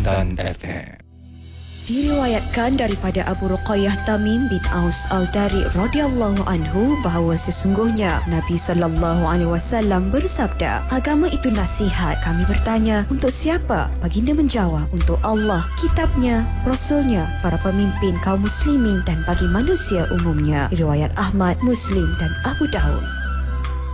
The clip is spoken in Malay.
Intan FM. Diriwayatkan daripada Abu Ruqayyah Tamim bin Aus Al-Dari radhiyallahu anhu bahawa sesungguhnya Nabi SAW bersabda, agama itu nasihat. Kami bertanya, untuk siapa? Baginda menjawab, untuk Allah, kitabnya, rasulnya, para pemimpin kaum muslimin dan bagi manusia umumnya. Riwayat Ahmad, Muslim dan Abu Daud.